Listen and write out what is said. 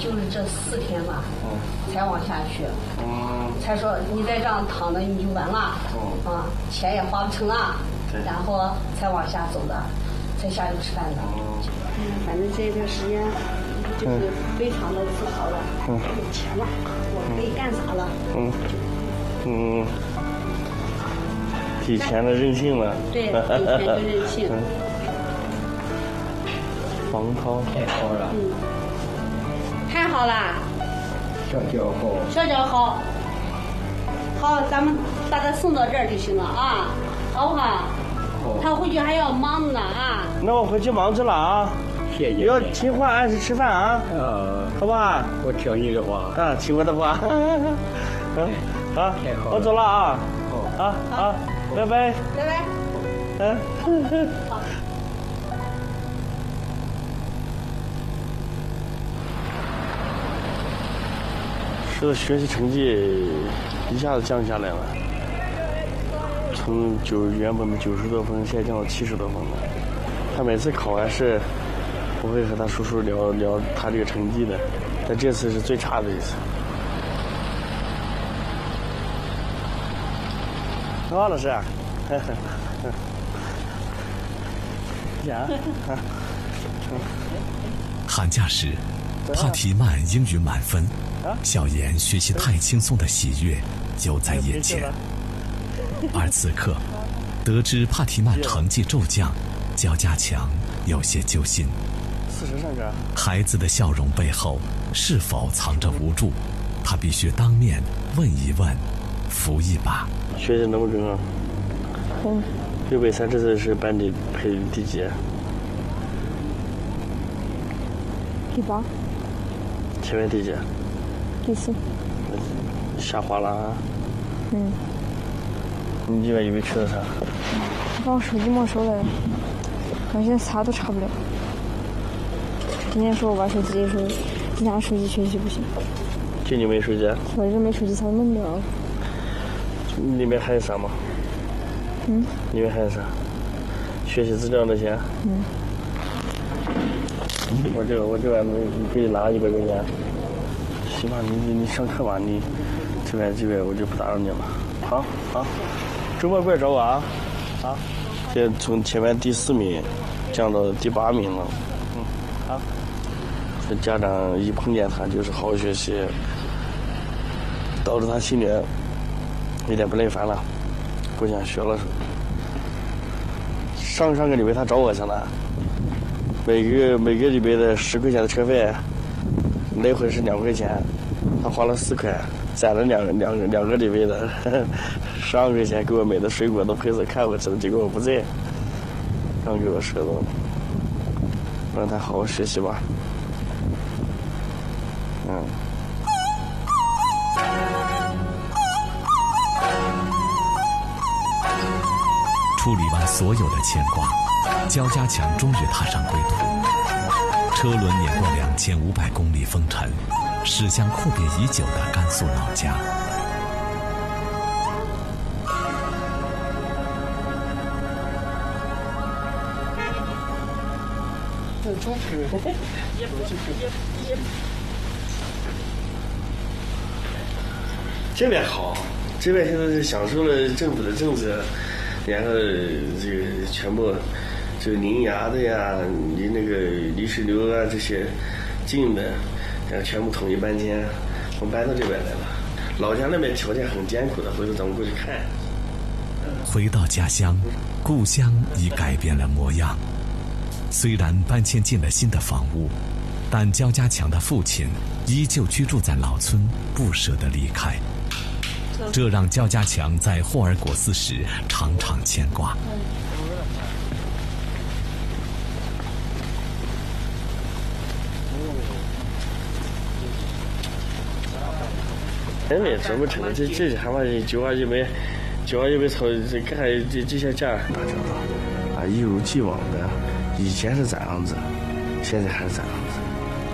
就是这4天吧，才往下去，才说你再这样躺着你就完了，钱也花不成了，然后才往下走的，才下去吃饭的。反正这段时间就是非常的自豪了，有钱了，我可以干啥了？ 以前的任性了。 对，以前的任性。 黄涛太好了， 太好了， 小脚好， 小脚好，好，咱们把他送到这儿就行了啊，好不好？他回去还要忙呢啊。 那我回去忙着了啊， 谢谢。 要听话，按时吃饭啊，好不好？ 我听你的话， 听我的话。好，我走了啊。好，拜拜。 拜拜。好。 这个学习成绩一下子降下来了，从原本的90多分，现在降到70多分了。他每次考完试，我会和他叔叔聊聊他这个成绩的，但这次是最差的一次。好，老师。 寒假时，帕提曼英语满分，小妍学习太轻松的喜悦就在眼前。而此刻，得知帕提曼成绩骤降，焦家强有些揪心。孩子的笑容背后是否藏着无助？他必须当面问一问，扶一把。 学习能不能啊？603这次是班里排第几？ 第8。 前面第几？ 第4。 下滑了啊？你今晚有没有去的啥？ 我把我手机没收了，我现在啥都查不了。今天说我玩手机的时候，这家手机学习不行。 就你没手机？ 我这没手机，啥都弄不了。 里面还有啥吗？里面还有啥？学习资料那些？我这边给你拿100块钱。行吧，你上课吧，你这边我就不打扰你了。好，周末过来找我啊！现在从前面第4名降到第8名了。好。这家长一碰见他就是好好学习，导致他心里有点不耐烦了，不想学了。上个礼拜他找我去了，每个礼拜的10块钱的车费，来回是2块钱，他花了4块，攒了两个礼拜的12块钱，给我买的水果都陪着看我吃的，结果我不在，刚给我说的，让他好好学习吧。 处理完所有的牵挂，焦家强终于踏上归途。车轮碾过2500公里风尘，驶向阔别已久的甘肃老家。 这边好，这边现在是享受了政府的政策，然后这个全部这个临崖的呀，离那个泥石流啊这些近的，然后全部统一搬迁，我们搬到这边来了。老家那边条件很艰苦的，回头咱们过去看。 回到家乡，故乡已改变了模样。虽然搬迁进了新的房屋，但焦家强的父亲依旧居住在老村，不舍得离开。这让焦家强在霍尔果斯时常常牵挂。 人也怎么成了？这还嘛921没操这干这些价啊，一如既往的，以前是这样子，现在还是这样。